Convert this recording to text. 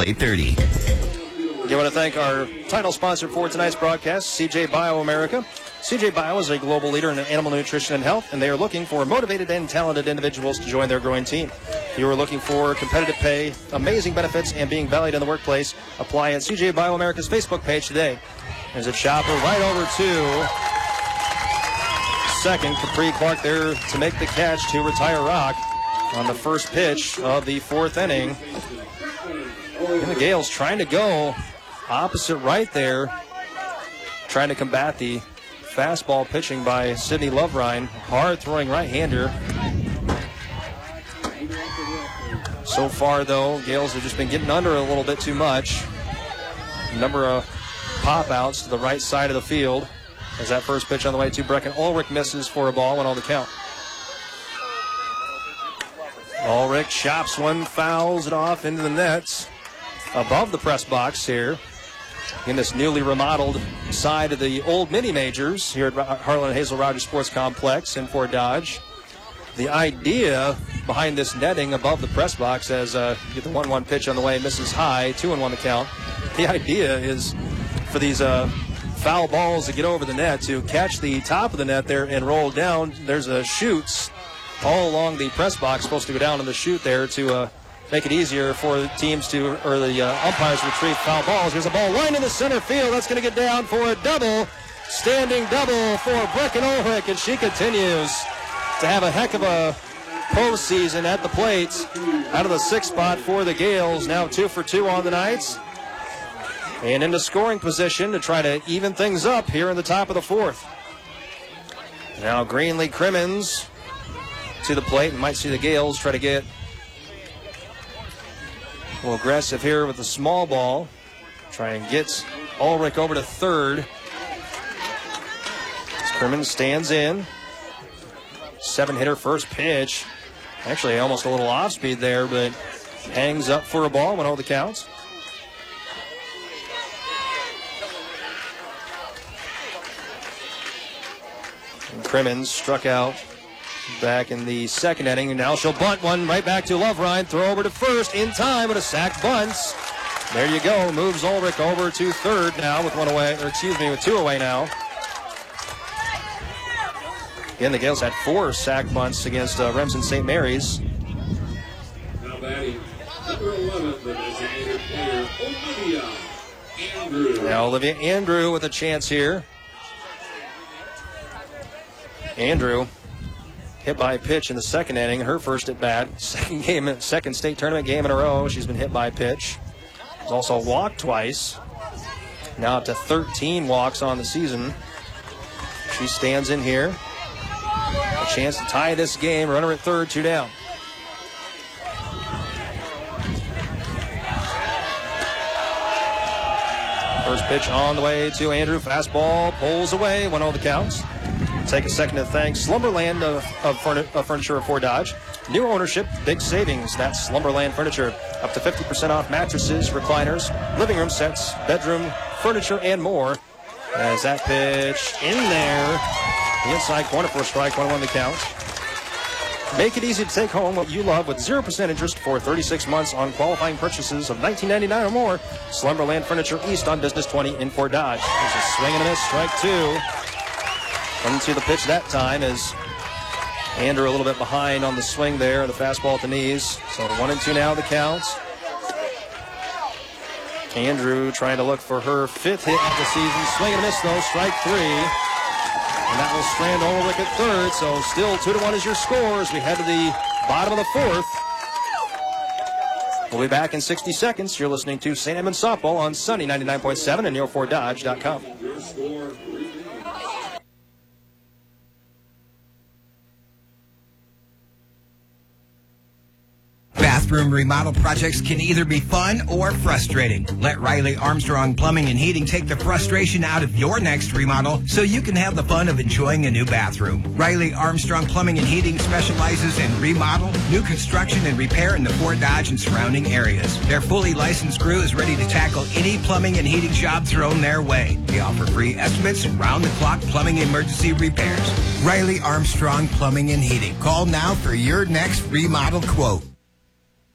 830. I want to thank our title sponsor for tonight's broadcast, CJ Bio-America. CJ Bio is a global leader in animal nutrition and health, and they are looking for motivated and talented individuals to join their growing team. If you are looking for competitive pay, amazing benefits, and being valued in the workplace, apply at CJ Bio-America's Facebook page today. There's a chopper right over to second. Capri Clark there to make the catch to retire Rock on the first pitch of the fourth inning. And the Gales trying to go opposite right there, trying to combat the fastball pitching by Sidney Lovrine. Hard throwing right-hander. So far, though, Gales have just been getting under a little bit too much. Number of pop-outs to the right side of the field as that first pitch on the way to Brecken Ulrich misses for a ball and on the count. Ulrich chops one, fouls it off into the nets above the press box here in this newly remodeled side of the old mini majors here at Harlan Hazel Rogers Sports Complex in Fort Dodge. The idea behind this netting above the press box as get the 1-1 pitch on the way, misses high, 2-1 the count. The idea is for these foul balls to get over the net to catch the top of the net there and roll down. There's a chutes all along the press box supposed to go down in the chute there to make it easier for the teams to, or the umpires to retrieve foul balls. There's a ball line in the center field. That's going to get down for a double. Standing double for Brecken Ulrich, and she continues to have a heck of a postseason at the plate. Out of the sixth spot for the Gales, now 2 for 2 on the nights. And into scoring position to try to even things up here in the top of the fourth. Now Greenlee Crimmins to the plate, and might see the Gales try to get a little aggressive here with the small ball. Try and get Ulrich over to third. As Crimmins stands in. 7-hitter first pitch. Actually almost a little off speed there, but hangs up for a ball when all the counts. And Crimmins struck out back in the second inning, and now she'll bunt one right back to Lovrine. Throw over to first in time with a sack bunts. There you go. Moves Ulrich over to third now with with 2 away now. Again, the Gales had 4 sack bunts against Remsen St. Mary's. Now batting, number 11, the designated player, Olivia Andrew. Now Olivia Andrew with a chance here. Andrew hit by a pitch in the second inning, her first at bat. Second state tournament game in a row. She's been hit by a pitch. She's also walked twice. Now up to 13 walks on the season. She stands in here. A chance to tie this game. Runner at third, 2 down. First pitch on the way to Andrew. Fastball pulls away. 1-0 the counts. Take a second to thank Slumberland of Furniture of Fort Dodge. New ownership, big savings. That's Slumberland Furniture. Up to 50% off mattresses, recliners, living room sets, bedroom, furniture, and more. As that pitch in there. The inside corner for a strike, 1-1 the count. Make it easy to take home what you love with 0% interest for 36 months on qualifying purchases of $19.99 or more. Slumberland Furniture East on Business 20 in Fort Dodge. There's a swing and a miss, strike 2. Coming to the pitch that time is Andrew a little bit behind on the swing there, the fastball at the knees. So 1-2 now the counts. Andrew trying to look for her 5th hit of the season. Swing and a miss though, strike 3. And that will strand Ulrich at third. So still 2-1 is your score as we head to the bottom of the fourth. We'll be back in 60 seconds. You're listening to St. Edmunds Softball on Sunny 99.7 and NeoFortDodge.com. Bathroom remodel projects can either be fun or frustrating. Let Riley Armstrong Plumbing and Heating take the frustration out of your next remodel so you can have the fun of enjoying a new bathroom. Riley Armstrong Plumbing and Heating specializes in remodel, new construction, and repair in the Fort Dodge and surrounding areas. Their fully licensed crew is ready to tackle any plumbing and heating job thrown their way. They offer free estimates and round-the-clock plumbing emergency repairs. Riley Armstrong Plumbing and Heating. Call now for your next remodel quote.